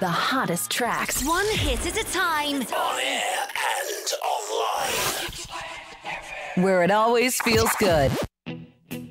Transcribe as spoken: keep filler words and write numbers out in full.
the hottest tracks. One hit at a time. On air and online. Where it always feels good.